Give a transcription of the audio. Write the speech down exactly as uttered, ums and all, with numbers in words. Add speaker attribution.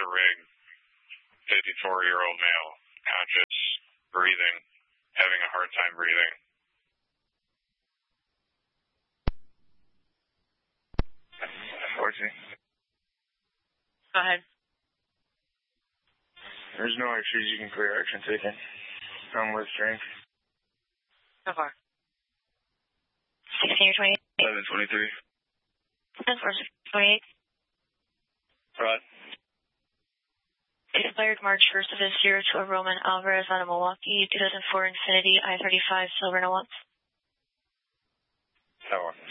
Speaker 1: a rig, fifty-four-year-old male, conscious, breathing, having a hard time breathing.
Speaker 2: fourteen.
Speaker 3: Go ahead.
Speaker 2: There's no extras you can clear action taken. I'm with strength.
Speaker 3: So far. sixteen or twenty-eight?
Speaker 2: eleven twenty-three.
Speaker 3: ten four twenty-eight.
Speaker 2: Rod.
Speaker 3: Expired March first of this year to a Roman Alvarez on a Milwaukee two thousand four Infiniti I thirty-five silver and a once.
Speaker 2: That one.